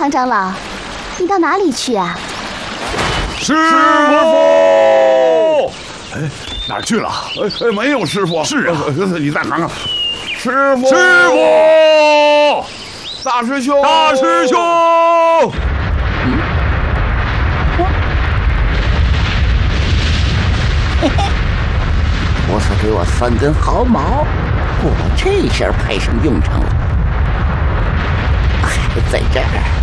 唐长老，你到哪里去啊？ 师傅，哎，哪儿去了？ 没有师傅。 是啊， 你再看看，师傅， 师傅， 大师兄， 大师兄。 菩萨给我3根毫毛，我这下派上用场了。还在这儿。